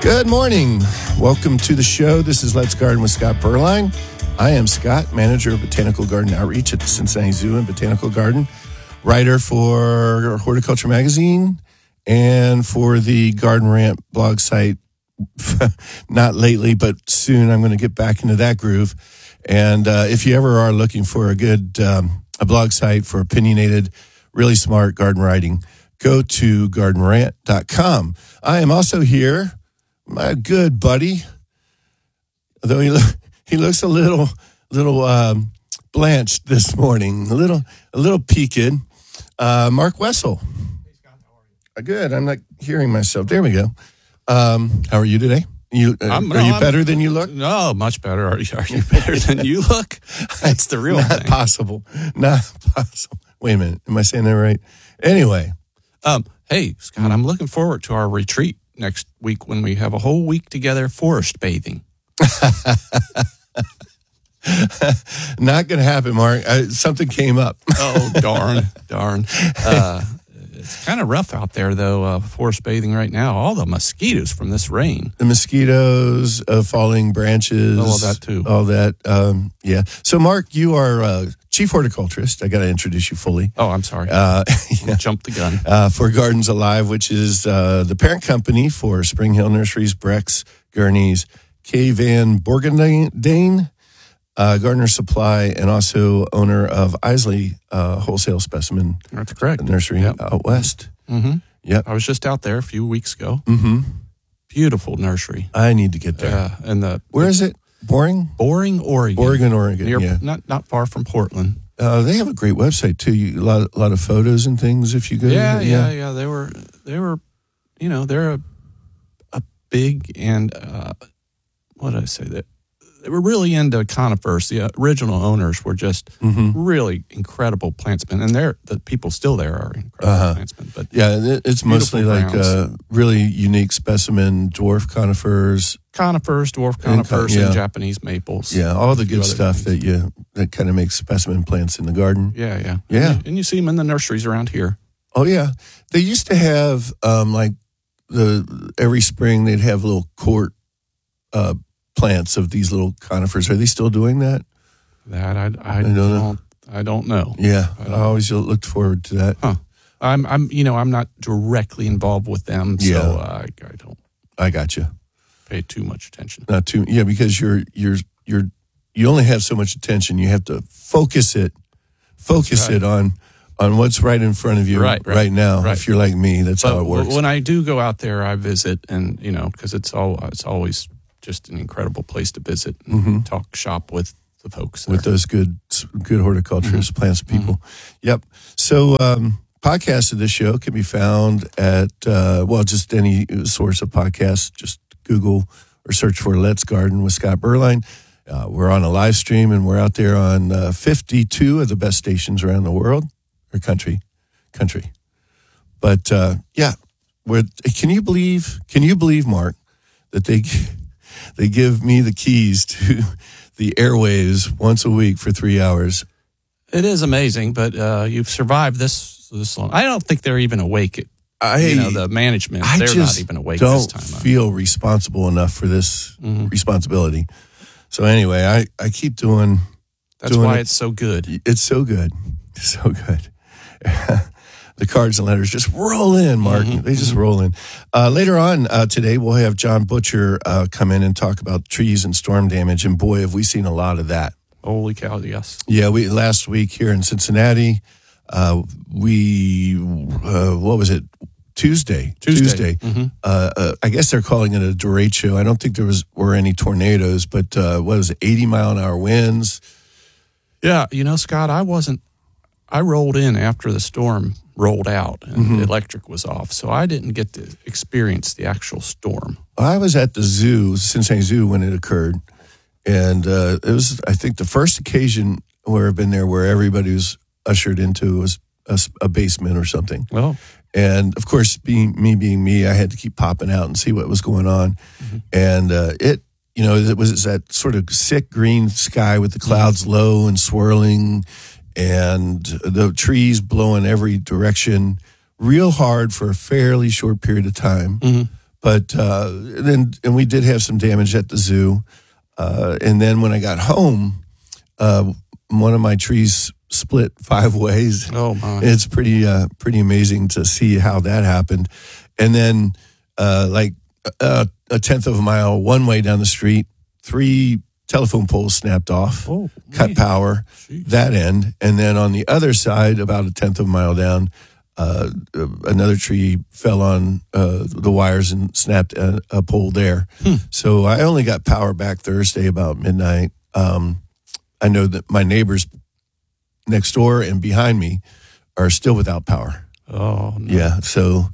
Good morning. Welcome to the show. This is Let's Garden with Scott Berline. I am Scott, manager of Botanical Garden Outreach at the Cincinnati Zoo and Botanical Garden, writer for Horticulture Magazine and for the Garden Rant blog site. Not lately, but soon I'm going to get back into that groove. And if you ever are looking for a good a blog site for opinionated, really smart garden writing, go to gardenrant.com. I am also here, my good buddy, although he looks a little blanched this morning, a little peaked. Mark Wessel. Hey Scott, how are you? Good. I'm not hearing myself. There we go. How are you today? Are you better than you look? No, much better. Are you better than you look? That's the real Not thing. possible. Not possible. Wait a minute. Am I saying that right? Anyway. Hey Scott, I'm looking forward to our retreat next week when we have a whole week together forest bathing. Not going to happen, Mark. Something came up. Oh, darn. It's kind of rough out there, though, forest bathing right now. All the mosquitoes from this rain. The mosquitoes, falling branches. All of that, too. All that, yeah. So, Mark, you are chief horticulturist. I got to introduce you fully. Oh, I'm sorry. Yeah. Jumped the gun. For Gardens Alive, which is the parent company for Spring Hill Nurseries, Brex, Gurney's, K. Van Borgendane, Gardener Supply, and also owner of Isley Wholesale Specimen That's correct. Nursery out west. Mm-hmm. Yep. I was just out there a few weeks ago. Mm-hmm. Beautiful nursery. I need to get there. Where is it? Boring, Oregon. Oregon. Near, yeah, not far from Portland. they have a great website too. A lot of photos and things. If you go, Yeah. They were. You know, they're a big and what did I say that. They were really into conifers. The original owners were just really incredible plantsmen, and the people still there are incredible plantsmen. But yeah, it's mostly like really unique specimen dwarf conifers, dwarf conifers, and Japanese maples. Yeah, all the good stuff that kind of makes specimen plants in the garden. Yeah. And you see them in the nurseries around here. Oh yeah, they used to have like every spring they'd have little court plants of these little conifers. Are they still doing that? That I don't know. Yeah, I always looked forward to that. Huh. I'm not directly involved with them, so I don't. I got you. Pay too much attention. Not too. Yeah, because you only have so much attention. You have to focus it on what's right in front of you right now. Right. If you're like me, that's how it works. When I do go out there, I visit, and because it's always just an incredible place to visit and talk shop with the folks there. With those good horticulturists, plants people. Yep. So podcasts of this show can be found at just any source of podcasts. Just Google or search for Let's Garden with Scott Berline. We're on a live stream, and we're out there on 52 of the best stations around the world or country. But can you believe, Mark, that they give me the keys to the airwaves once a week for 3 hours? It is amazing, but you've survived this long. I don't think they're even awake. The management, they're not even awake this time. I don't feel responsible enough for this responsibility. So anyway, I keep doing. That's why it's so good. It's so good. So good. The cards and letters just roll in, Mark. They just roll in. Later on today, we'll have John Butcher come in and talk about trees and storm damage. And boy, have we seen a lot of that. Holy cow, yes. Yeah, last week here in Cincinnati, what was it? Tuesday. I guess they're calling it a derecho. I don't think were any tornadoes, but what was it? 80-mile-an-hour winds. Yeah, Scott, I rolled in after the storm rolled out and the electric was off, so I didn't get to experience the actual storm. I was at the zoo, Cincinnati Zoo, when it occurred, and it was, I think, the first occasion where I've been there where everybody was ushered into was a basement or something. Well, and of course, being me, I had to keep popping out and see what was going on, and it was that sort of sick green sky with the clouds low and swirling, and the trees blowing every direction real hard for a fairly short period of time. But then we did have some damage at the zoo. And then when I got home, one of my trees split 5 ways. Oh my! It's pretty amazing to see how that happened. And then like a tenth of a mile one way down the street, 3 telephone poles snapped off, cut power. Jeez. That end. And then on the other side, about a tenth of a mile down, another tree fell on the wires and snapped a pole there. So I only got power back Thursday about midnight. I know that my neighbors next door and behind me are still without power. Oh, no. Yeah. So,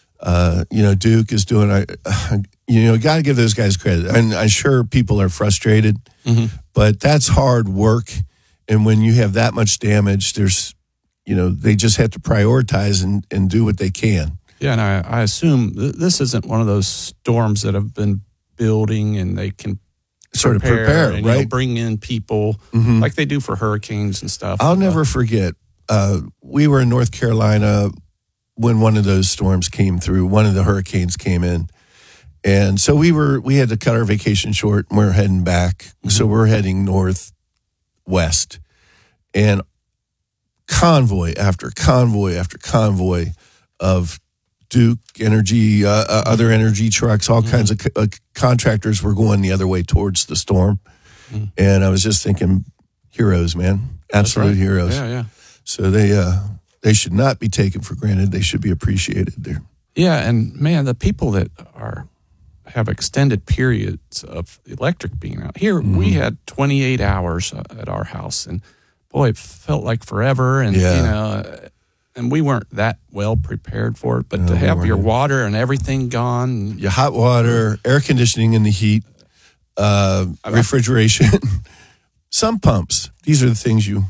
Duke is doing, got to give those guys credit. And I'm sure people are frustrated, but that's hard work. And when you have that much damage, there's, they just have to prioritize and do what they can. Yeah, and I assume this isn't one of those storms that have been building and they can sort of prepare, and, right? Bring in people like they do for hurricanes and stuff. I'll never forget. We were in North Carolina when one of those storms came through. One of the hurricanes came in, and so we had to cut our vacation short, and we're heading back. So we're heading northwest, and convoy after convoy after convoy of Duke Energy, other energy trucks, all kinds of contractors were going the other way towards the storm. And I was just thinking, heroes, man, absolute heroes. Yeah. So they should not be taken for granted. They should be appreciated there. Yeah, and man, the people that have extended periods of electric being out here, we had 28 hours at our house, and boy, it felt like forever. And and we weren't that well prepared for it. But to have your water and everything gone, your hot water, air conditioning in the heat, refrigeration, some pumps. These are the things you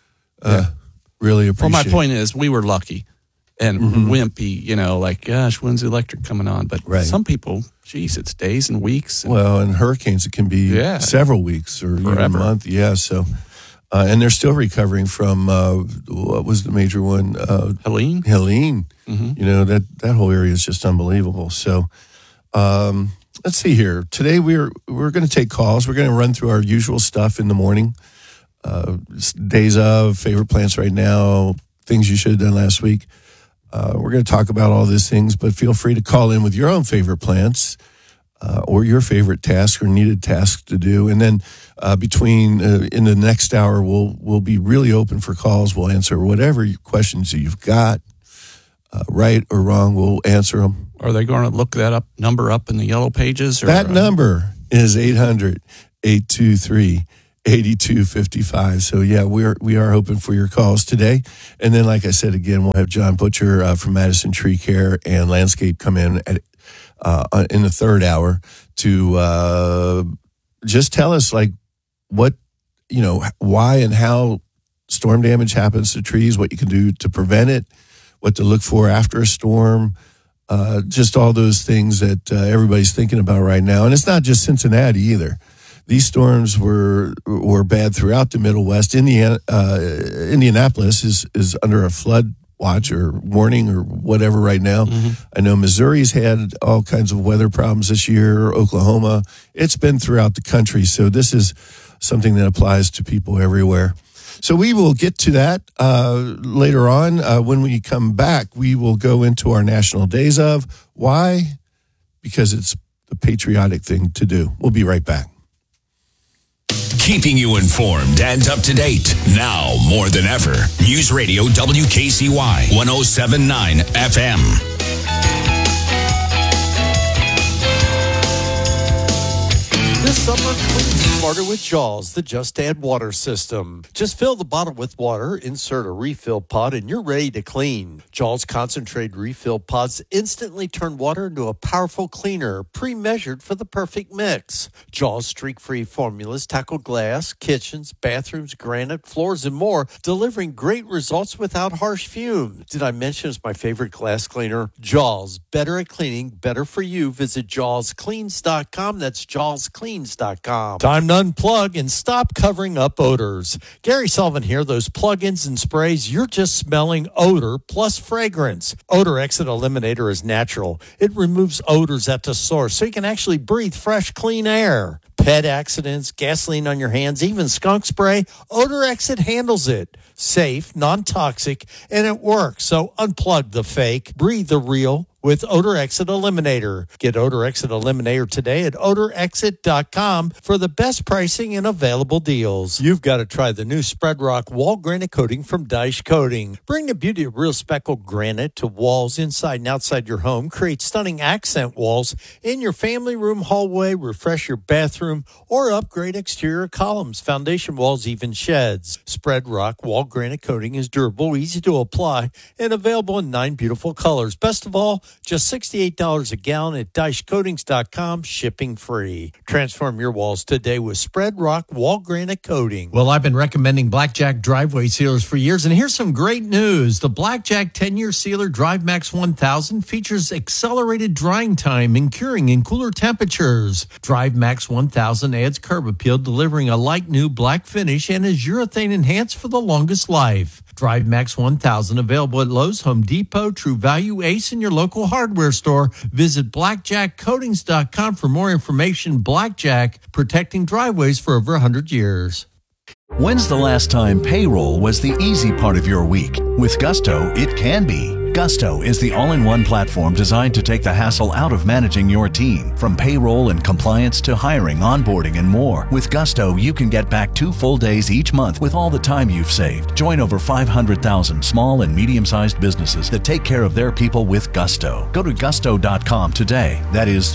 really appreciate. Well, my point is, we were lucky and wimpy. Like, gosh, when's the electric coming on? But some people, geez, it's days and weeks. And hurricanes, it can be several weeks or even a month. Yeah, so. And they're still recovering from what was the major one? Helene. That whole area is just unbelievable. So let's see here. Today we're going to take calls. We're going to run through our usual stuff in the morning. Days of, favorite plants right now, things you should have done last week. We're going to talk about all these things, but feel free to call in with your own favorite plants. Or your favorite task or needed task to do. And then between in the next hour, we'll be really open for calls. We'll answer whatever questions you've got, right or wrong. We'll answer them. Are they going to look that number up in the yellow pages? Or, that number is 800-823-8255. So yeah, we are open for your calls today. And then, like I said again, we'll have John Butcher from Madison Tree Care and Landscape come in in the third hour to just tell us like what, why and how storm damage happens to trees, what you can do to prevent it, what to look for after a storm, just all those things that everybody's thinking about right now. And it's not just Cincinnati either. These storms were bad throughout the Middle West. Indianapolis is under a flood watch or warning or whatever right now. I know Missouri's had all kinds of weather problems this year, Oklahoma. It's been throughout the country. So this is something that applies to people everywhere. So we will get to that later on. When we come back, we will go into our National Days of. Why? Because it's the patriotic thing to do. We'll be right back. Keeping you informed and up to date. Now more than ever. News Radio WKCY 107.9 FM. This summer, clean smarter with Jaws, the Just Add Water system. Just fill the bottle with water, insert a refill pod, and you're ready to clean. Jaws concentrated refill pods instantly turn water into a powerful cleaner, pre-measured for the perfect mix. Jaws streak-free formulas tackle glass, kitchens, bathrooms, granite, floors, and more, delivering great results without harsh fumes. Did I mention it's my favorite glass cleaner? Jaws, better at cleaning, better for you. Visit JawsCleans.com. That's JawsCleans.com. Time unplug and stop covering up odors. Gary Sullivan here. Those plug-ins and sprays, you're just smelling odor plus fragrance. Odor Exit Eliminator is natural. It removes odors at the source so you can actually breathe fresh, clean air. Pet accidents, gasoline on your hands, even skunk spray, Odor Exit handles it. Safe, non-toxic, and it works. So unplug the fake, breathe the real with Odor Exit Eliminator. Get Odor Exit Eliminator today at odorexit.com for the best pricing and available deals. You've got to try the new Spread Rock Wall Granite Coating from Dyche Coating. Bring the beauty of real speckled granite to walls inside and outside your home. Create stunning accent walls in your family room, hallway, refresh your bathroom, or upgrade exterior columns, foundation walls, even sheds. Spread Rock Wall Granite Coating is durable, easy to apply, and available in 9 beautiful colors. Best of all, just $68 a gallon at DycheCoatings.com, shipping free. Transform your walls today with Spread Rock Wall Granite Coating. Well, I've been recommending Blackjack driveway sealers for years, and here's some great news. The Blackjack 10-year sealer Drive Max 1000 features accelerated drying time and curing in cooler temperatures. Drive Max 1000 adds curb appeal, delivering a light new black finish, and is urethane enhanced for the longest life. Drive Max 1000 available at Lowe's, Home Depot, True Value, Ace, and your local hardware store. Visit blackjackcoatings.com for more information. Blackjack, protecting driveways for over 100 years. When's the last time payroll was the easy part of your week? With Gusto, it can be. Gusto is the all-in-one platform designed to take the hassle out of managing your team. From payroll and compliance to hiring, onboarding, and more. With Gusto, you can get back 2 full days each month with all the time you've saved. Join over 500,000 small and medium-sized businesses that take care of their people with Gusto. Go to gusto.com today. That is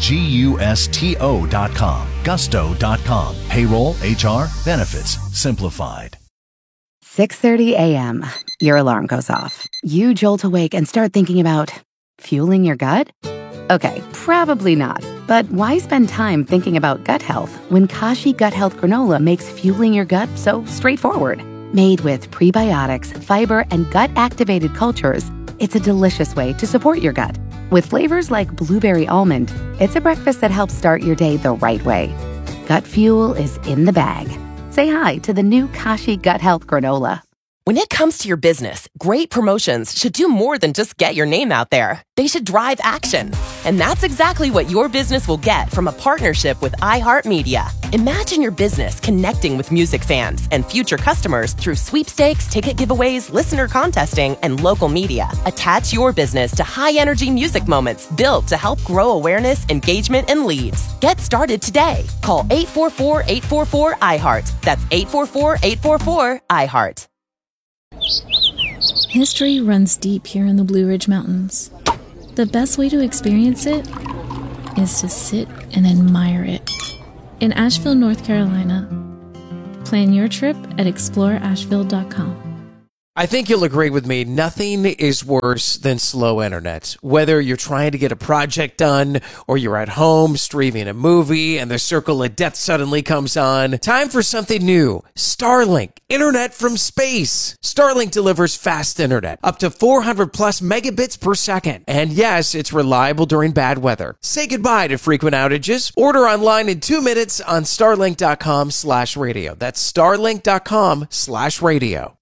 Gusto.com. Gusto.com. Payroll, HR, benefits, simplified. 6:30 a.m. Your alarm goes off. You jolt awake and start thinking about fueling your gut? Okay, probably not. But why spend time thinking about gut health when Kashi Gut Health Granola makes fueling your gut so straightforward? Made with prebiotics, fiber, and gut-activated cultures, it's a delicious way to support your gut. With flavors like blueberry almond, it's a breakfast that helps start your day the right way. Gut fuel is in the bag. Say hi to the new Kashi Gut Health Granola. When it comes to your business, great promotions should do more than just get your name out there. They should drive action. And that's exactly what your business will get from a partnership with iHeartMedia. Imagine your business connecting with music fans and future customers through sweepstakes, ticket giveaways, listener contesting, and local media. Attach your business to high-energy music moments built to help grow awareness, engagement, and leads. Get started today. Call 844-844-iHeart. That's 844-844-iHeart. History runs deep here in the Blue Ridge Mountains. The best way to experience it is to sit and admire it. In Asheville, North Carolina. Plan your trip at exploreasheville.com. I think you'll agree with me, nothing is worse than slow internet. Whether you're trying to get a project done or you're at home streaming a movie and the circle of death suddenly comes on, time for something new. Starlink, internet from space. Starlink delivers fast internet, up to 400 plus megabits per second. And yes, it's reliable during bad weather. Say goodbye to frequent outages. Order online in 2 minutes on starlink.com/radio. That's starlink.com/radio.